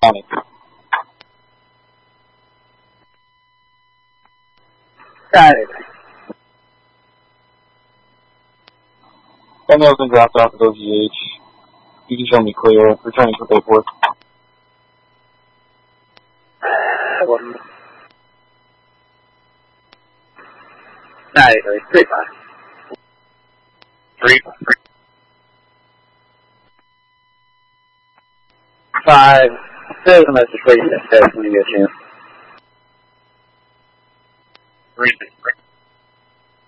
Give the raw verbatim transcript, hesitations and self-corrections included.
County. Got it. Email's been dropped off at O G H. You can show me clear. Returning for paperwork. One. Got it. Three five. Three. Five. There's a message waiting to say when you get a chance. Three.